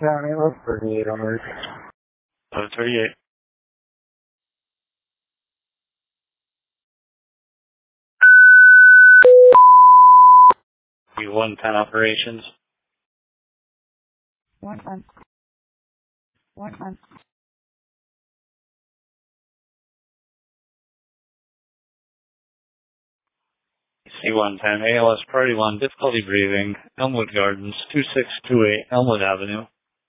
County, 38 on Earth. 38. C-110 operations. 1-1. 1-1. C-110, ALS Party 1, difficulty breathing, Elmwood Gardens, 2628 Elmwood Avenue.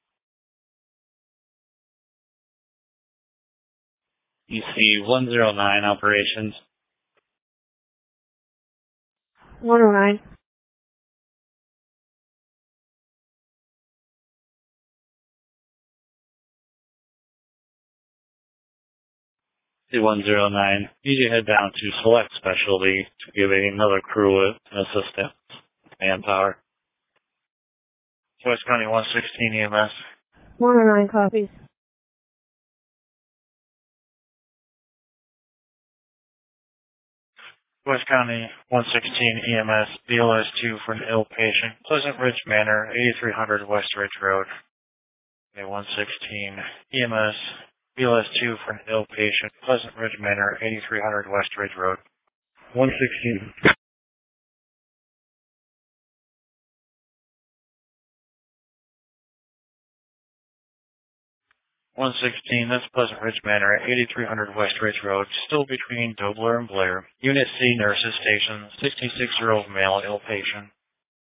EC-109 operations. 109. C-109, need you head down to Select Specialty to give another crew assistance. Manpower. West County 116 EMS. 109 copies. West County 116 EMS, BLS 2 for an ill patient. Pleasant Ridge Manor, 8300 West Ridge Road. Okay, 116 EMS, BLS 2 for an ill patient. Pleasant Ridge Manor, 8300 West Ridge Road. 116. 116, that's Pleasant Ridge Manor at 8300 West Ridge Road, still between Dobler and Blair. Unit C, Nurses Station, 66-year-old male, ill patient.